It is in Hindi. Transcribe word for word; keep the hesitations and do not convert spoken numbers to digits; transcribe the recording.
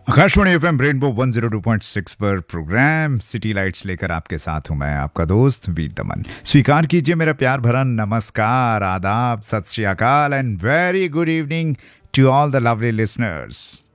Akashvani FM rainbow one zero two point six पर प्रोग्राम सिटी लाइट्स लेकर आपके साथ हूं मैं, आपका दोस्त वीर दमन। स्वीकार कीजिए मेरा प्यार भरा नमस्कार, आदाब, सत श्री अकाल and very good evening to all the lovely listeners.